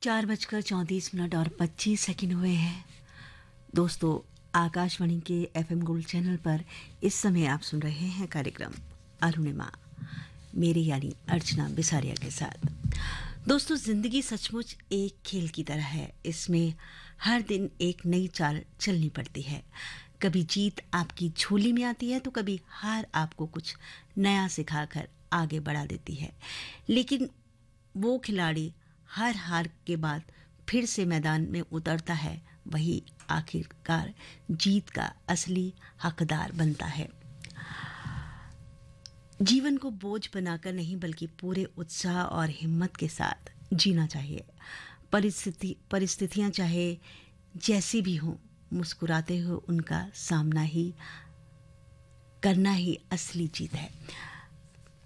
4:34 और 25 सेकंड हुए हैं। दोस्तों, आकाशवाणी के एफएम गोल्ड चैनल पर इस समय आप सुन रहे हैं कार्यक्रम अरुणिमा, मेरी यानी अर्चना बिसारिया के साथ। दोस्तों, जिंदगी सचमुच एक खेल की तरह है। इसमें हर दिन एक नई चाल चलनी पड़ती है। कभी जीत आपकी झोली में आती है तो कभी हार आपको कुछ नया सिखाकर आगे बढ़ा देती है। लेकिन वो खिलाड़ी हर हार के बाद फिर से मैदान में उतरता है, वही आखिरकार जीत का असली हकदार बनता है। जीवन को बोझ बनाकर नहीं बल्कि पूरे उत्साह और हिम्मत के साथ जीना चाहिए। परिस्थितियां चाहे जैसी भी हों, मुस्कुराते हुए उनका सामना ही करना ही असली जीत है।